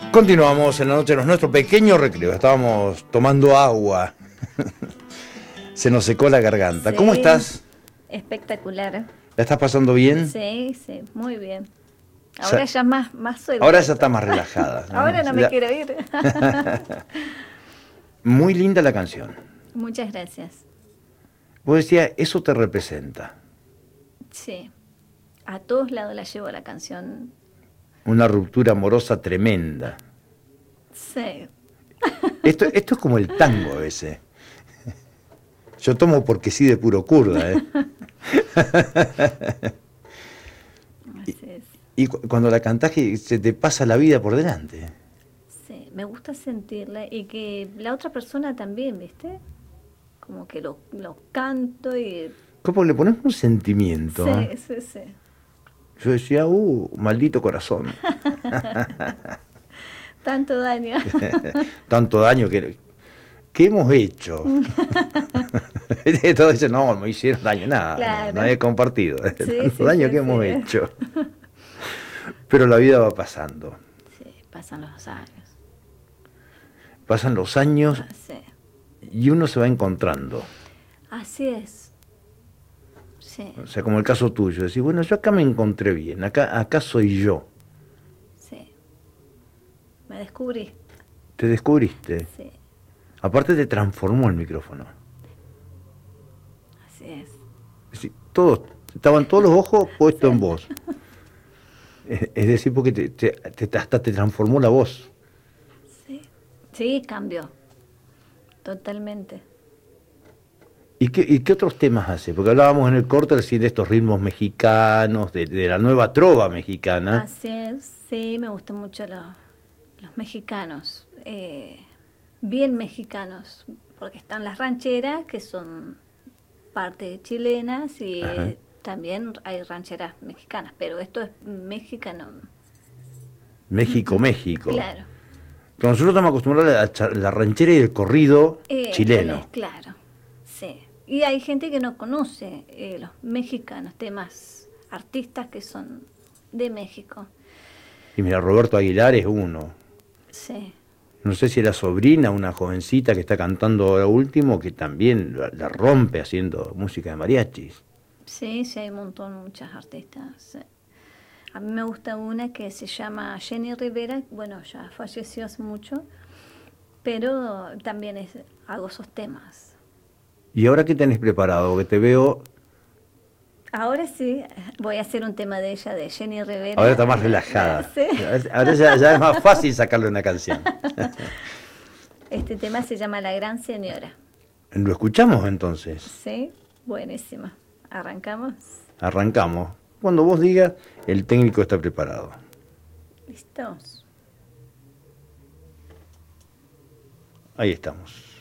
Continuamos en la noche, en nuestro pequeño recreo. Estábamos tomando agua. Se nos secó la garganta. Sí, ¿Cómo estás? espectacular. ¿La estás pasando bien? Sí, sí, muy bien. Ahora ya más suelta. Ahora ya está más relajada, ¿no? Ahora no me quiero ir. Muy linda la canción. Muchas gracias. Vos decías, eso te representa. Sí. A todos lados la llevo la canción. Una ruptura amorosa tremenda. Sí. Esto es como el tango ese. Yo tomo porque sí de puro kurda, ¿eh? Así es. Y cuando la cantás que se te pasa la vida por delante. Sí, me gusta sentirla y que la otra persona también, ¿viste? Como que lo canto y... ¿Cómo le pones un sentimiento? Sí, ¿eh? sí, sí. Yo decía, maldito corazón. Tanto daño. Tanto daño que hemos hecho. Todo eso, no me hicieron daño, nada, Claro. no había compartido. Sí, Tanto sí, daño sí, que hemos sí. hecho. Pero la vida va pasando. Sí, pasan los años. Pasan los años Sí. y uno se va encontrando. Así es. Sí, O sea, como el caso tuyo, decir, bueno, yo acá me encontré bien, acá soy yo. sí. Me descubrí. Te descubriste. Sí, Aparte te transformó el micrófono. así es. Es decir, estaban todos los ojos puestos en vos. Es decir, porque hasta te transformó la voz. Sí, sí, cambió. Totalmente. ¿Y qué otros temas hace? Porque hablábamos en el corte recién de estos ritmos mexicanos, de la nueva trova mexicana. Así es. Sí, me gustan mucho los mexicanos. Bien mexicanos. Porque están las rancheras, que son parte chilenas, y Ajá. también hay rancheras mexicanas. Pero esto es mexicano. México. Claro. Nosotros estamos acostumbrados a la ranchera y el corrido chileno. Claro, sí. Y hay gente que no conoce los mexicanos, temas, artistas que son de México. Y mira, Roberto Aguilar es uno. Sí, No sé si era sobrina, una jovencita que está cantando ahora último, que también la rompe haciendo música de mariachis. sí, sí, hay un montón, muchas artistas. Sí. A mí me gusta una que se llama Jenny Rivera, bueno, ya falleció hace mucho, pero también hago esos temas. ¿Y ahora qué tenés preparado? Que te veo, Ahora sí, voy a hacer un tema de ella, de Jenny Rivera. ahora está más relajada. Sí. Ahora ya es más fácil sacarle una canción. Este tema se llama La Gran Señora. ¿Lo escuchamos entonces? Sí, buenísima. ¿Arrancamos? Arrancamos. Cuando vos digas, el técnico está preparado. ¿Listos? Ahí estamos.